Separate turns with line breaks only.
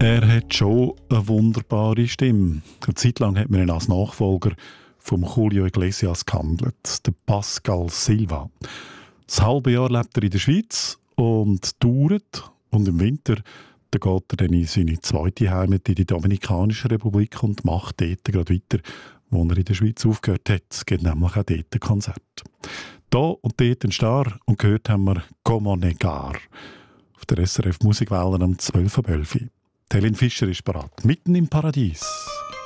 Er hat schon eine wunderbare Stimme. Eine Zeit lang hat man ihn als Nachfolger von Julio Iglesias gehandelt, der Pascal Silva. Das halbe Jahr lebt er in der Schweiz und touret. Und im Winter da geht er dann in seine zweite Heimat in die Dominikanische Republik und macht dort gerade weiter, wo er in der Schweiz aufgehört hat. Es gibt nämlich auch dort ein Konzert. Da und dort ein Star und gehört haben wir «Como negar» auf der SRF Musikwellen am 12.11 Uhr. Helen Fischer ist bereit, mitten im Paradies.